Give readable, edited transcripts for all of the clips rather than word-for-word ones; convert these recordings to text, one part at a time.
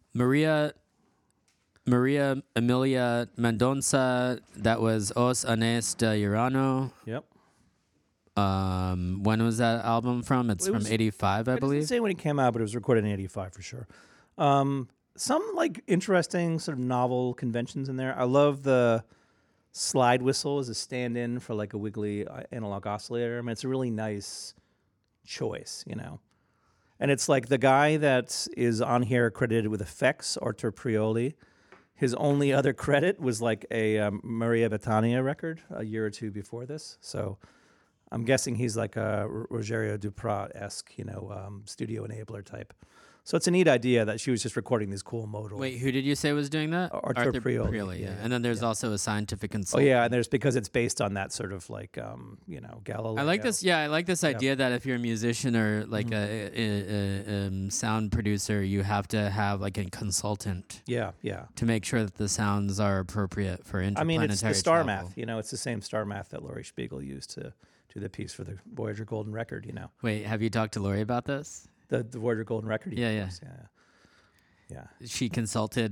Maria Emilia Mendonça. That was Os Anéis de Urano. Yep. When was that album from? It's from 85, I It doesn't believe. say when it came out, but it was recorded in 85 for sure. Some like interesting sort of novel conventions in there. I love the slide whistle as a stand-in for like a wiggly analog oscillator. I mean, it's a really nice choice, you know. And it's like the guy that is on here credited with effects, Artur Prioli. His only other credit was like a Maria Bethania record a year or two before this. So I'm guessing he's like a Rogerio Duprat-esque, you know, studio enabler type. So it's a neat idea that she was just recording these cool modal. Wait, who did you say was doing that? Artur Prioli. Yeah. And then there's also a scientific Oh consultant. yeah, and there's because it's based on that sort of like you know, Galileo. I like this. Yeah, I like this idea that if you're a musician or like a sound producer, you have to have like a consultant. Yeah. To make sure that the sounds are appropriate for interplanetary I mean, it's the star travel. math. You know, it's the same star math that Laurie Spiegel used to do the piece for the Voyager Golden Record. You know, Wait, have you talked to Lori about this? the Voyager Golden Record. Yeah, of course, yeah. She consulted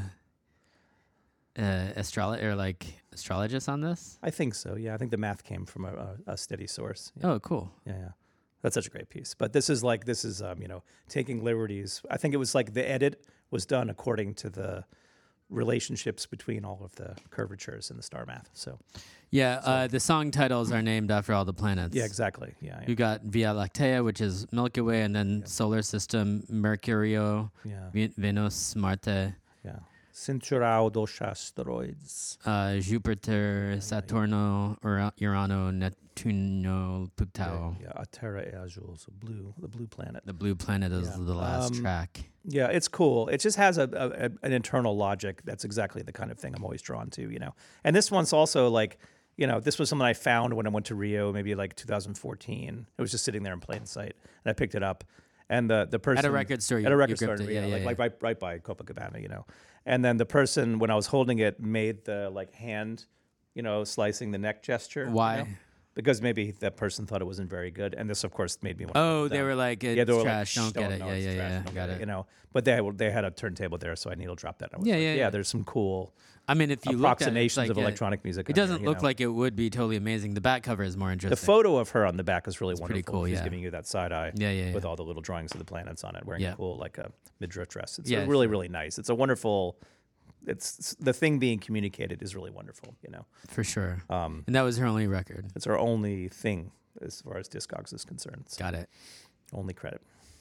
astrologists on this. I think so. Yeah, I think the math came from a steady source. Yeah. Oh, cool. Yeah. That's such a great piece. But this is you know, taking liberties. I think it was like the edit was done according to the relationships between all of the curvatures in the star math. So Yeah, the song titles are named after all the planets. yeah, exactly. Yeah. You got Via Lactea, which is Milky Way, and then solar system, Mercurio, Yeah. Venus, Marte, Yeah. Cinturão dos asteroides. Jupiter, Saturno, Urano, Neptuno, Pluto. Yeah, a Terra e Azul, so the blue planet. The blue planet is the last track. Yeah, it's cool. It just has an internal logic that's exactly the kind of thing I'm always drawn to, you know. And this one's also like, you know, this was something I found when I went to Rio, maybe like 2014. It was just sitting there in plain sight, and I picked it up. And the person At a record store, at a record store in gripped it. Rio, Yeah, like right by Copacabana, you know. And then the person, when I was holding it, made the like hand, you know, slicing the neck gesture. Why? You know? Because maybe that person thought it wasn't very good, and this, of course, made me want. Oh, to they were like, it's they were trash. like, Don't get it. no, Yeah, it's yeah, trash, yeah. don't Got get it. You know, but they had a turntable there, so I needle dropped that. I was Yeah. There's some cool I mean, if you look at it, approximations it's like, of electronic music. It on doesn't here, look you know. like it would be totally amazing. The back cover is more interesting. The photo of her on the back is really wonderful. pretty cool, She's yeah. giving you that side eye. Yeah. With all the little drawings of the planets on it, wearing Yeah. a cool like a midriff dress. It's Yeah, really sure. really nice. It's a wonderful. It's the thing being communicated is really wonderful. You know, For sure. And that was her only record. it's our only thing as far as Discogs is concerned. So Got it. only credit.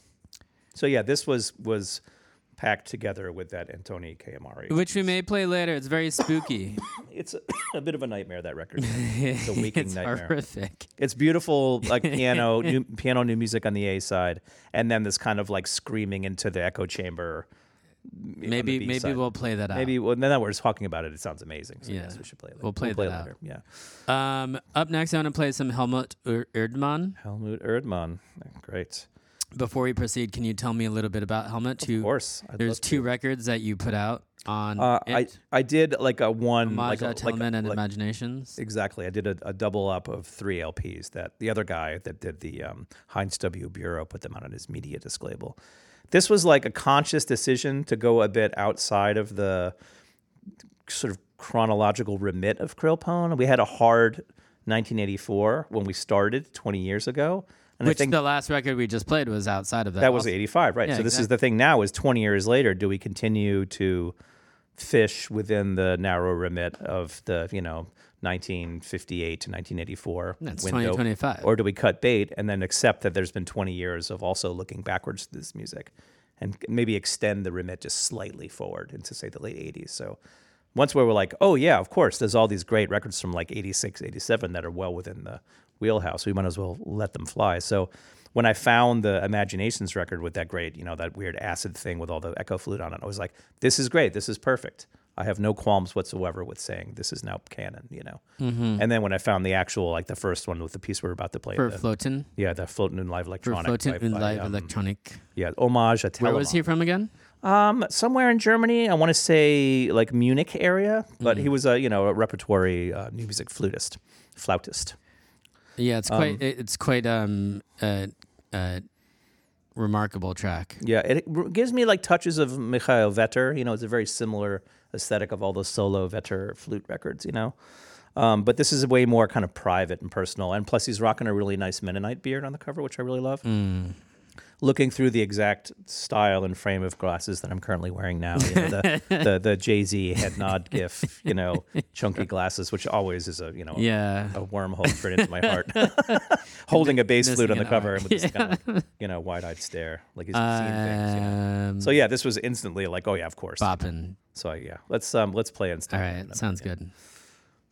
So yeah, this was packed together with that Antoni Kayamari. Which we may play later. It's very spooky. It's a bit of a nightmare, that record. It's a waking It's nightmare. horrific. It's beautiful, like new music on the A side, and then this kind of like screaming into the echo chamber. on the Maybe B side. we'll play that out. Maybe well, now that we're just talking about it, it sounds amazing. So Yeah. yes, we should play it. We'll play that later. Yeah. Up next, I want to play some Helmut Erdmann. Helmut Erdmann, great. Before we proceed, can you tell me a little bit about Helmut? Of course, There's two records that you put out on I did like a one Homage like at Helmet and Imaginations. Exactly. I did a double up of 3 LPs that the other guy that did the Heinz W. Bureau put them out on his media disc label. This was like a conscious decision to go a bit outside of the sort of chronological remit of Krillpone. We had a hard 1984 when we started 20 years ago. And Which I think the last record we just played was outside of that. that was also. 85, right? Yeah, So this is exactly. the thing now is 20 years later, do we continue to fish within the narrow remit of the, 1958 to 1984 That's window? 2025. Or do we cut bait and then accept that there's been 20 years of also looking backwards to this music and maybe extend the remit just slightly forward into, say, the late 80s? So once we were like, oh, yeah, of course, there's all these great records from like 86, 87 that are well within the wheelhouse. We might as well let them fly. So when I found the Imaginations record with that great, that weird acid thing with all the echo flute on it, I was like, this is great. This is perfect. I have no qualms whatsoever with saying this is now canon, Mm-hmm. And then when I found the actual, like the first one with the piece we're about to play. For the Floatin'? Yeah, the Floatin' in Live For Electronic. Floatin' in by, Live Electronic. Yeah, Homage at Where was he from again? Somewhere in Germany. I want to say like Munich area, but he was a repertory new music flautist. Yeah, it's quite remarkable track. Yeah, gives me like touches of Michael Vetter. You know, it's a very similar aesthetic of all those solo Vetter flute records. You know, but this is way more kind of private and personal. And plus, he's rocking a really nice Mennonite beard on the cover, which I really love. Looking through the exact style and frame of glasses that I'm currently wearing now, you know, the Jay-Z head nod gif, you know, chunky glasses, which always is a wormhole straight into my heart. Holding a bass flute on the cover with this kind of, you know, wide-eyed stare, like he's seen things. You know? So yeah, this was instantly like, oh yeah, of course. Bopping. So yeah, let's play and All right, sounds good.